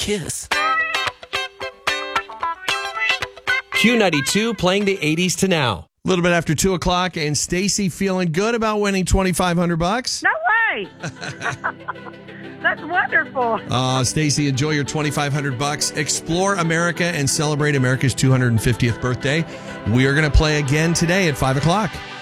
kiss. Q92 playing the 80s to now. A little bit after 2 o'clock, and Stacy feeling good about winning $2,500. No way. That's wonderful. Stacy, enjoy your $2,500. Explore America and celebrate America's 250th birthday. We are going to play again today at 5 o'clock.